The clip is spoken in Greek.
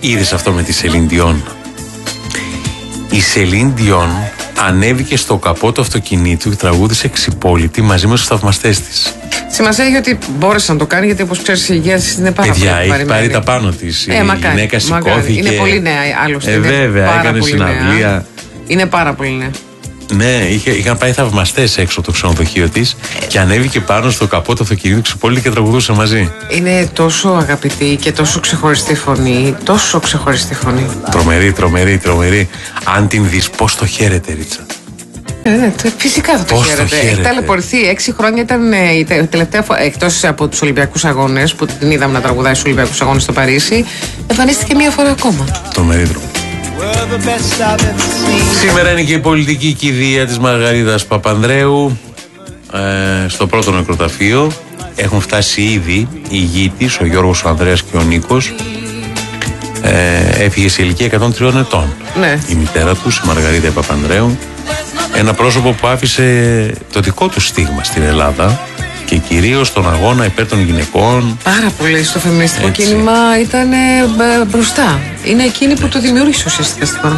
Είδες αυτό με τη Σελίν Διόν? Η Σελίν Διόν ανέβηκε στο καπό του αυτοκινήτου και τραγούδισε Ξυπόλυτη μαζί με τους θαυμαστές της. Σημασία έχει ότι μπόρεσε να το κάνει, γιατί όπως ξέρεις η υγεία της είναι πάρα πολύ επιβαρημένη. Έχει πάρει τα πάνω της. Η γυναίκα σηκώθηκε. Είναι πολύ νέα άλλωστε. Βέβαια, έκανε συναυλία. Νέα. Είναι πάρα πολύ νέα. Ναι, είχαν πάει θαυμαστές έξω από το ξενοδοχείο της και ανέβηκε πάνω στο καπό του αυτοκινήτου Ξυπόλυτη και τραγουδούσε μαζί. Είναι τόσο αγαπητή και τόσο ξεχωριστή φωνή. Τόσο ξεχωριστή φωνή. Τρομερή. Αν την δεις, πώς το χαίρεται, Ρίτσα. Φυσικά θα το χαίρεται. Έχει ταλαιπωρηθεί. 6 χρόνια ήταν η τελευταία φορά, εκτός από τους Ολυμπιακούς Αγώνες, που την είδαμε να τραγουδάει στους Ολυμπιακούς Αγώνες στο Παρίσι, εμφανίστηκε μία φορά ακόμα. Τρομερή. Σήμερα είναι και η πολιτική κηδεία της Μαργαρίτας Παπανδρέου στο πρώτο νεκροταφείο. Έχουν φτάσει ήδη οι γη της, ο Γιώργος, ο Ανδρέας και ο Νίκος. Έφυγε σε ηλικία 103 ετών. Ναι. Η μητέρα τους, η Μαργαρίτα Παπανδρέου. Ένα πρόσωπο που άφησε το δικό του στίγμα στην Ελλάδα και κυρίως στον αγώνα υπέρ των γυναικών. Πάρα πολύ στο φεμινιστικό κίνημα ήταν μπροστά. Είναι εκείνη που το δημιούργησε ουσιαστικά στην